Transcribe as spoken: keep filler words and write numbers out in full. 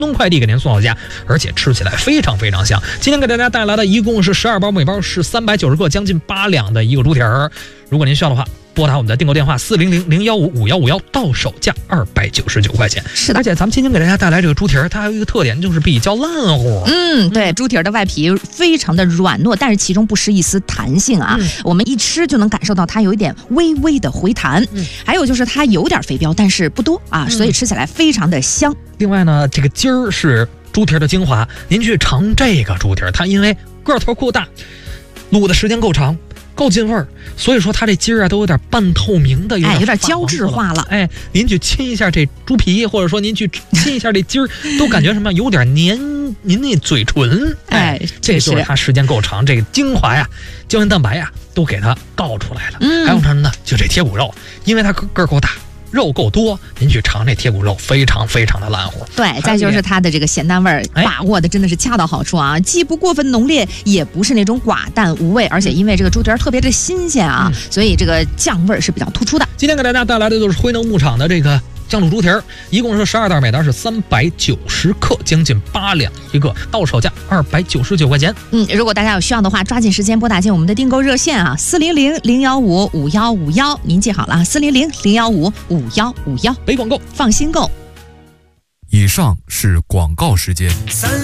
东快递给您送到家，而且吃起来非常非常香。今天给大家带来的一共是十二包，每包是三百九十克，将近八两的一个猪蹄儿。如果您需要的话，拨打我们的订购电话四零零零幺五五幺五幺，到手价二百九十九块钱。 是的， 而且咱们今天给大家带来这个猪蹄儿，它还有一个特点，就是比较烂乎。 嗯，对，猪蹄儿的外皮非常的软糯，但是其中不失一丝弹性啊。嗯、我们一吃就能感受到它有一点微微的回弹。嗯、还有就是它有点肥膘，但是不多啊，所以吃起来非常的香。 另外呢，这个筋儿是猪蹄儿的精华，您去尝这个猪蹄儿，它因为个头够大，卤的时间够长，够进味儿，所以说它这筋儿啊都有点半透明的，有点、 哎、有点胶质化了。 哎，您去亲一下这猪皮，或者说您去亲一下这筋儿，都感觉什么有点粘您那嘴唇。哎，哎这就是它时间够长，这个精华呀、胶原蛋白呀都给它告出来了。嗯，还有什么呢？就这贴骨肉，因为它个个够大。肉够多，您去尝这贴骨肉，非常非常的烂乎。 对，再就是它的这个咸淡味儿把握的真的是恰到好处啊，哎、既不过分浓烈，也不是那种寡淡无味，而且因为这个猪蹄儿特别的新鲜啊，嗯、所以这个酱味儿是比较突出的。 今天给大家带来的就是辉能牧场的这个酱卤猪蹄儿，一共是十二袋，每袋是三百九十克，将近八两一个，到手价二百九十九块钱。 嗯，如果大家有需要的话，抓紧时间拨打进我们的订购热线啊，四零零零幺五五幺五幺，您记好了啊，四零零零幺五五幺五幺， 北广购， 放心购。 以上是广告时间。